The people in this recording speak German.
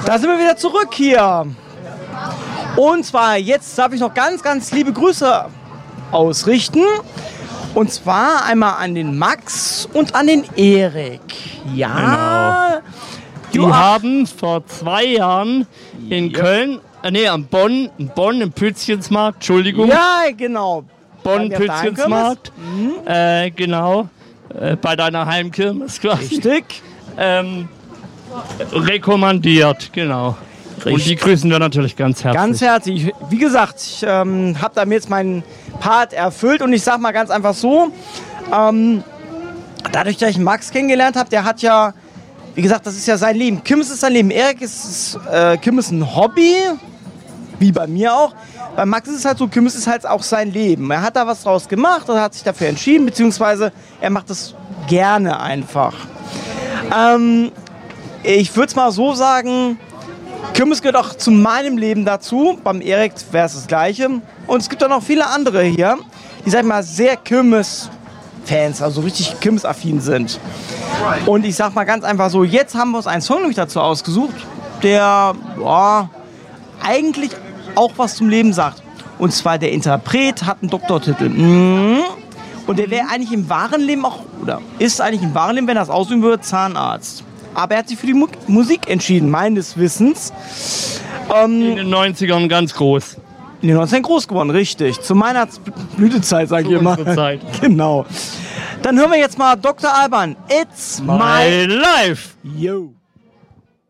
Da sind wir wieder zurück hier. Und zwar, jetzt darf ich noch ganz, ganz liebe Grüße ausrichten. Und zwar einmal an den Max und an den Erik. Ja. Genau. Die haben vor 2 Jahren in Köln, in Bonn, im Pützchensmarkt, Entschuldigung. Ja, genau. Bonn-Pützchensmarkt. Genau. Bei deiner Heimkirmes quasi. Richtig. Rekommandiert, genau. Richtig. Und die grüßen wir natürlich ganz herzlich. Ganz herzlich. Wie gesagt, ich habe damit jetzt meinen Part erfüllt und ich sag mal ganz einfach so, dadurch, dass ich Max kennengelernt habe, der hat ja, wie gesagt, das ist ja sein Leben. Kirmes ist sein Leben. Erik ist Kirmes ein Hobby, wie bei mir auch. Bei Max ist es halt so, Kirmes ist halt auch sein Leben. Er hat da was draus gemacht und hat sich dafür entschieden, beziehungsweise er macht es gerne einfach. Ich würde es mal so sagen, Kirmes gehört auch zu meinem Leben dazu. Beim Erik wäre es das Gleiche. Und es gibt auch noch viele andere hier, die, sag ich mal, sehr Kirmes-Fans, also richtig Kirmes-affin sind. Und ich sag mal ganz einfach so, jetzt haben wir uns einen Song nämlich dazu ausgesucht, der eigentlich auch was zum Leben sagt. Und zwar der Interpret hat einen Doktortitel. Und der wäre eigentlich im wahren Leben auch, oder ist eigentlich im wahren Leben, wenn er das ausüben würde, Zahnarzt. Aber er hat sich für die Musik entschieden, meines Wissens. In den 90ern ganz groß. In den 90ern groß geworden, richtig. Zu meiner Blütezeit, sag ich immer. Zeit. Genau. Dann hören wir jetzt mal Dr. Alban. It's My life. Yo.